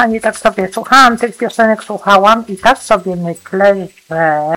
kochani, tak sobie słuchałam tych piosenek, słuchałam i tak sobie myślę, że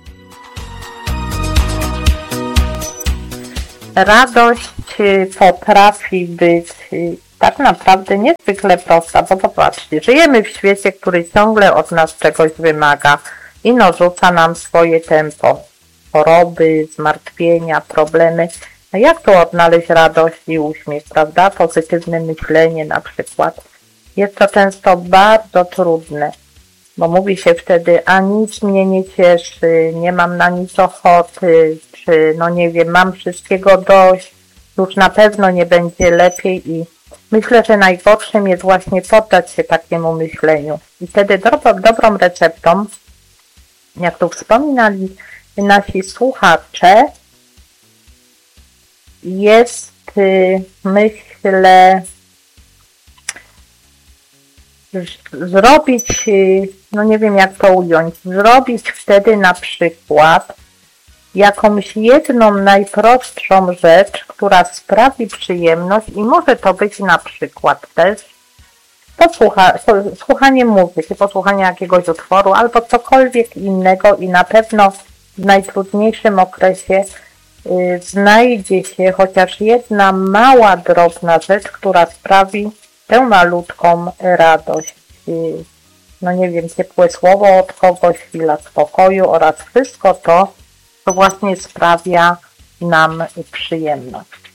radość potrafi być tak naprawdę niezwykle prosta, bo popatrzcie, żyjemy w świecie, który ciągle od nas czegoś wymaga i narzuca nam swoje tempo, choroby, zmartwienia, problemy. A jak tu odnaleźć radość i uśmiech, prawda? Pozytywne myślenie na przykład. Jest to często bardzo trudne, bo mówi się wtedy, a nic mnie nie cieszy, nie mam na nic ochoty, czy no nie wiem, mam wszystkiego dość, już na pewno nie będzie lepiej i myślę, że najgorszym jest właśnie poddać się takiemu myśleniu. I wtedy dobrą receptą, jak tu wspominali nasi słuchacze, jest, myślę, zrobić, no nie wiem jak to ująć, zrobić wtedy na przykład jakąś jedną najprostszą rzecz, która sprawi przyjemność i może to być na przykład też słuchanie muzyki, posłuchanie jakiegoś utworu albo cokolwiek innego i na pewno w najtrudniejszym okresie znajdzie się chociaż jedna mała, drobna rzecz, która sprawi tę malutką radość. No nie wiem, ciepłe słowo od kogoś, chwila spokoju oraz wszystko to, co właśnie sprawia nam przyjemność.